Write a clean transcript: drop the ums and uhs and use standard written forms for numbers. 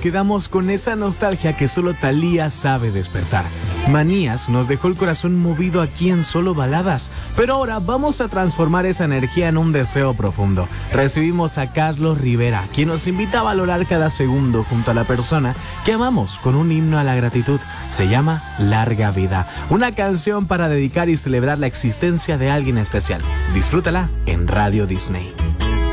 quedamos con esa nostalgia que solo Thalía sabe despertar. Manías nos dejó el corazón movido aquí en solo baladas, pero ahora vamos a transformar esa energía en un deseo profundo. Recibimos a Carlos Rivera, quien nos invita a valorar cada segundo junto a la persona que amamos con un himno a la gratitud. Se llama Larga Vida, una canción para dedicar y celebrar la existencia de alguien especial. Disfrútala en Radio Disney.